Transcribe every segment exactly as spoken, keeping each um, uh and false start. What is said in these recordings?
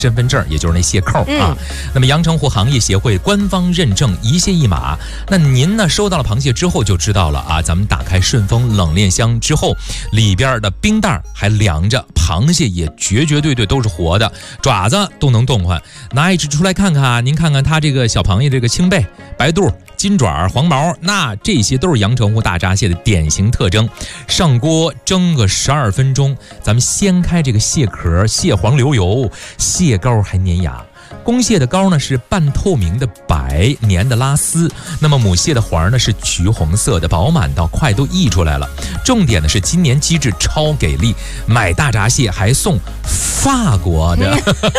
身份证，也就是那蟹扣啊、嗯。那么阳澄湖行业协会官方认证一蟹一码。那您呢收到了螃蟹之后就知道了啊，咱们打开顺丰冷链箱之后，里边的冰袋还凉着，螃蟹也绝绝对对都是活的，爪子都能动换。拿一只出来看看，您看看它这个小螃蟹这个青背、白肚、金爪、黄毛，那这些都是阳澄湖大闸蟹的典型特征。上锅蒸个十二分钟，咱们掀开这个蟹壳，蟹黄流油，蟹膏还粘牙。公蟹的膏呢是半透明的白，粘的拉丝。那么母蟹的黄呢是橘红色的，饱满到快都溢出来了。重点的是今年机制超给力，买大闸蟹还送法国的，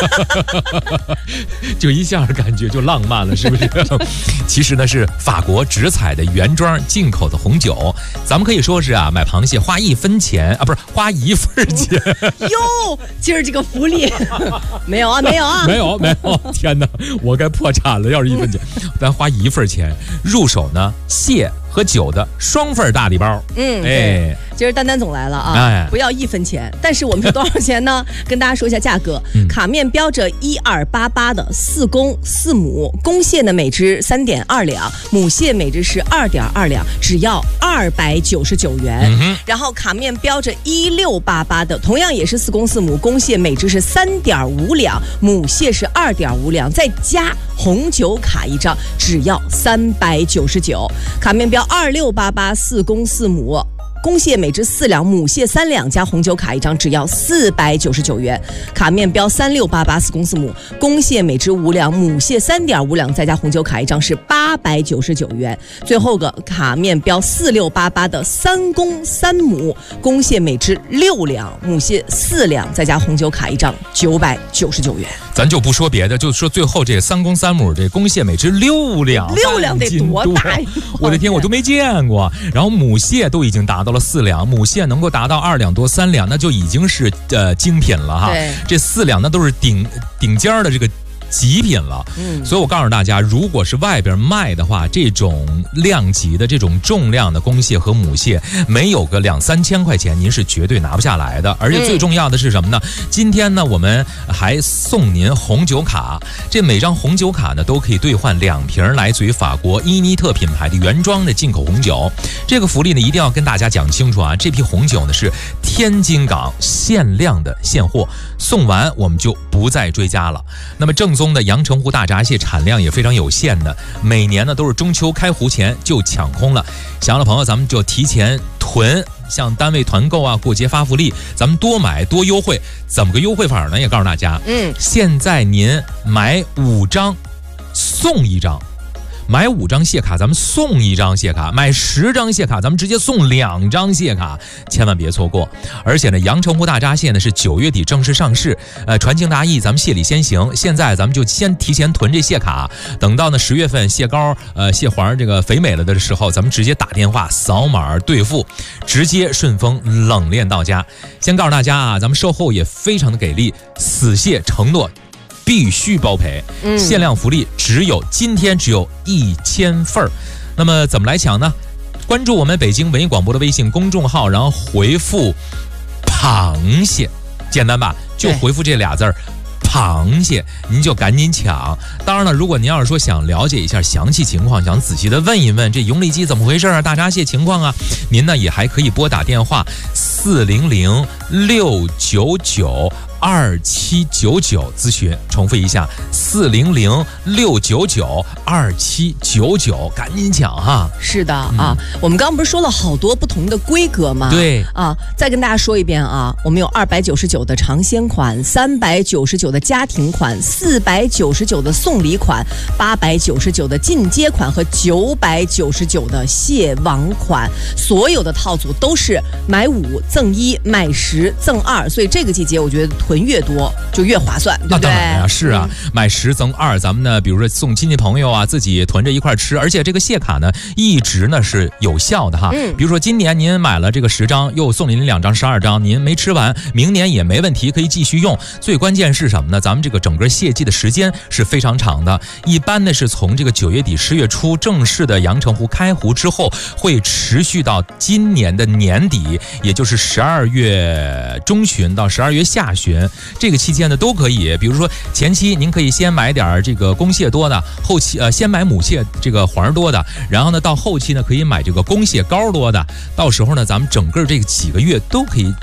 就一下感觉就浪漫了，是不是？其实呢是法国直采的原装进口的红酒，咱们可以说是啊，买螃蟹花一分钱啊，不是花一份钱。 哟，今儿这个福利没有啊，没有啊， 没有没有。天哪，我该破产了！要是一分钱，咱花一份钱入手呢，蟹和酒的双份大礼包。 嗯，哎，今儿丹丹总来了啊！哎，不要一分钱，但是我们是多少钱呢？跟大家说一下价格。嗯、卡面标着一二八八的四公四母公蟹呢，每只三点二两，母蟹每只是二点二两，只要二百九十九元。嗯、然后卡面标着一六八八的，同样也是四公四母公蟹，每只是三点五两，母蟹是二点五两，再加红酒卡一张，只要三百九十九。卡面标二六八八四公四母。公蟹每只四两，母蟹三两，加红酒卡一张，只要四百九十九元。卡面标三六八八四公四母，公蟹每只五两，母蟹三点五两，再加红酒卡一张是八百九十九元。最后个卡面标四六八八的三公三母，公蟹每只六两，母蟹四两，再加红酒卡一张九百九十九元。 咱就不说别的，就说最后这三公三母，这公蟹每只六两， 六两得多大呀？ 我的天，我都没见过。然后母蟹都已经达到了四两，母蟹能够达到二两多三两，那就已经是呃精品了哈。这四两那都是顶顶尖的这个极品了。嗯，所以我告诉大家，如果是外边卖的话，这种量级的这种重量的公蟹和母蟹，没有个两三千块钱，您是绝对拿不下来的。而且最重要的是什么呢？嗯、今天呢，我们还送您红酒卡，这每张红酒卡呢都可以兑换两瓶来自于法国伊尼特品牌的原装的进口红酒。这个福利呢一定要跟大家讲清楚啊！这批红酒呢是天津港限量的现货，送完我们就不再追加了。那么正宗的阳澄湖大闸蟹产量也非常有限的，每年呢都是中秋开湖前就抢空了。想要的朋友咱们就提前囤，向单位团购啊，过节发福利，咱们多买多优惠。怎么个优惠法呢？也告诉大家，嗯，现在您买五张送一张。买五张蟹卡，咱们送一张蟹卡；买十张蟹卡，咱们直接送两张蟹卡，千万别错过。而且呢，阳澄湖大闸蟹呢是九月底正式上市，呃，传情达意，咱们蟹礼先行。现在咱们就先提前囤这蟹卡，等到呢十月份蟹膏、呃蟹黄这个肥美了的时候，咱们直接打电话扫码兑付，直接顺丰冷链到家。先告诉大家啊，咱们售后也非常的给力，死蟹承诺必须包赔，嗯、限量福利只有今天只有一千份儿。那么怎么来抢呢？关注我们北京文艺广播的微信公众号，然后回复螃蟹，简单吧？就回复这俩字儿。螃蟹，您就赶紧抢。当然了，如果您要是说想了解一下详细情况，想仔细的问一问这永利基怎么回事啊，大闸蟹情况啊，您呢也还可以拨打电话四零零六九九二七九九咨询。重复一下，四零零六九九二七九九，赶紧抢哈！ 是的啊，嗯、我们刚刚不是说了好多不同的规格吗？ 对啊，再跟大家说一遍啊，我们有二百九十九的尝鲜款，三百九十九的家庭款，四百九十九的送礼款，八百九十九的进阶款和九百九十九的蟹王款，所有的套组都是买五赠一，买十赠二，所以这个季节我觉得囤越多就越划算，对不对？ 那当然呀，是啊，嗯、买十赠二，咱们呢，比如说送亲戚朋友啊，自己囤着一块吃，而且这个蟹卡呢一直呢是有效的哈。嗯、比如说今年您买了这个十张，又送您两张十二张，您没吃完，明年也没问题，可以继续用。最关键是什么呢？咱们这个整个蟹季的时间是非常长的，一般呢是从这个九月底十月初正式的阳澄湖开湖之后，会持续到今年的年底，也就是十二月中旬到十二月下旬。 人，这个期间呢都可以，比如说前期您可以先买点这个公蟹多的，后期呃先买母蟹这个黄多的，然后呢到后期呢可以买这个公蟹膏多的，到时候呢咱们整个这几个月都可以